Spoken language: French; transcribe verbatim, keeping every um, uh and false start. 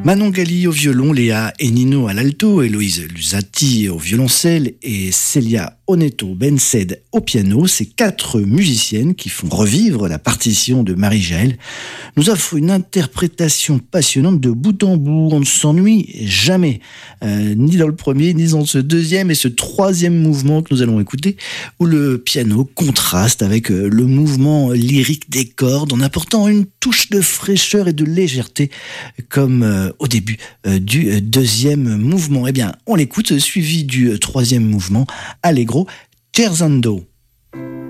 Manon Gali au violon, Léa et Nino à l'alto, Héloïse Lusati au violoncelle et Célia Oneto Bensed au piano. Ces quatre musiciennes qui font revivre la partition de Marie-Jaël nous offrent une interprétation passionnante de bout en bout. On ne s'ennuie jamais, euh, ni dans le premier, ni dans ce deuxième et ce troisième mouvement que nous allons écouter, où le piano contraste avec le mouvement lyrique des cordes en apportant une touche de fraîcheur et de légèreté, comme euh, au début euh, du deuxième mouvement. Eh bien, on l'écoute, suivi du troisième mouvement, Allegro Scherzando.